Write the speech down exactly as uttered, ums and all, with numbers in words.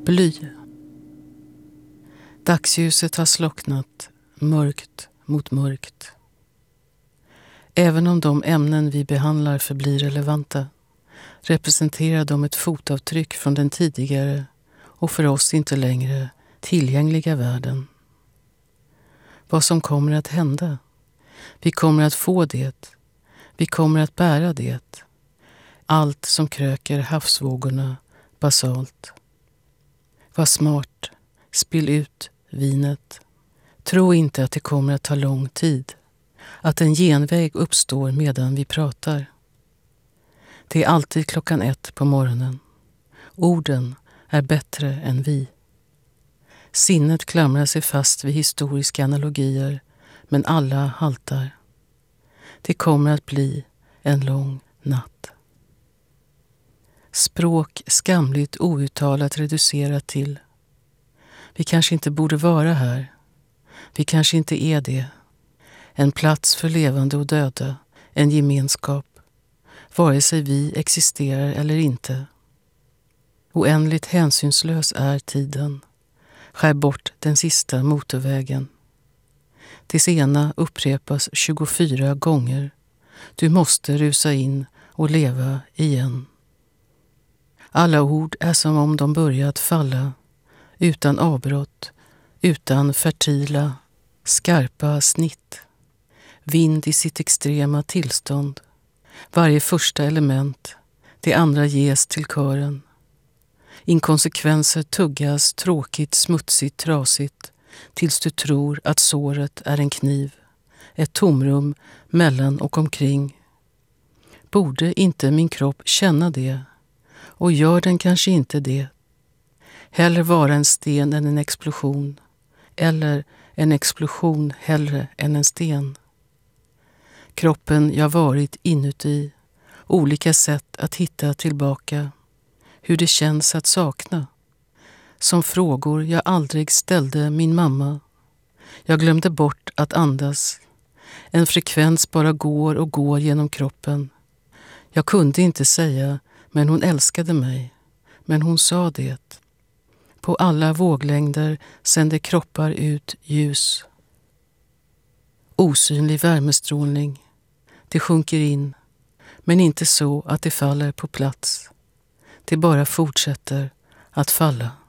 Bly. Dagsljuset har slocknat, mörkt mot mörkt. Även om de ämnen vi behandlar förblir relevanta, representerar de ett fotavtryck från den tidigare och för oss inte längre tillgängliga världen. Vad som kommer att hända? Vi kommer att få det. Vi kommer att bära det. Allt som kröker havsvågorna basalt. Var smart. Spill ut vinet. Tro inte att det kommer att ta lång tid. Att en genväg uppstår medan vi pratar. Det är alltid klockan ett på morgonen. Orden är bättre än vi. Sinnet klamrar sig fast vid historiska analogier, men alla haltar. Det kommer att bli en lång natt. Språk skamligt outtalat reducerat till: vi kanske inte borde vara här. Vi kanske inte är det. En plats för levande och döda, en gemenskap, vare sig vi existerar eller inte. Oändligt hänsynslös är tiden. Skär bort den sista motorvägen. Det ena upprepas tjugofyra gånger. Du måste rusa in och leva igen. Alla ord är som om de börjat falla, utan avbrott, utan fertila, skarpa snitt. Vind i sitt extrema tillstånd. Varje första element, det andra ges till kören. Inkonsekvenser tuggas tråkigt, smutsigt, trasigt, tills du tror att såret är en kniv, ett tomrum mellan och omkring. Borde inte min kropp känna det? Och gör den kanske inte det? Hellre vara en sten än en explosion, eller en explosion hellre än en sten. Kroppen jag varit inuti, olika sätt att hitta tillbaka, hur det känns att sakna. Som frågor jag aldrig ställde min mamma. Jag glömde bort att andas. En frekvens bara går och går genom kroppen. Jag kunde inte säga, men hon älskade mig. Men hon sa det. På alla våglängder sände kroppar ut ljus. Osynlig värmestrålning. Det sjunker in, men inte så att det faller på plats. Det bara fortsätter att falla.